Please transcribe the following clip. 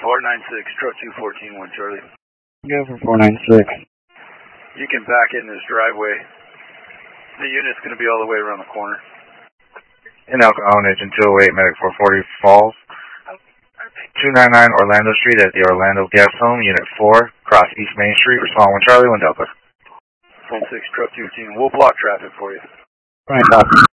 496, truck 214, 1 Charlie. Go for 496. You can back in this driveway. The unit's going to be all the way around the corner. In El Cajon, Agent 208, Medic 440 Falls. 299 Orlando Street at the Orlando Guest Home, Unit 4, cross East Main Street. Respond 1 Charlie, 1 Delta. 16, truck 215. We'll block traffic for you. Right, Doc.